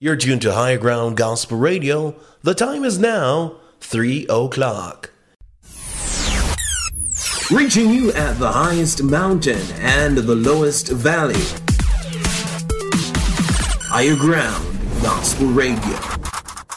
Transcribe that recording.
You're tuned to Higher Ground Gospel Radio. The time is now 3 o'clock. Reaching you at the highest mountain and the lowest valley. Higher Ground Gospel Radio.